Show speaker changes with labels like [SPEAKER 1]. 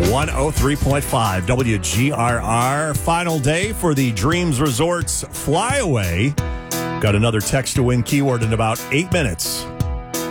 [SPEAKER 1] 103.5 WGRR. Final day for the Dreams Resorts Flyaway. Got another text to win keyword in about 8 minutes.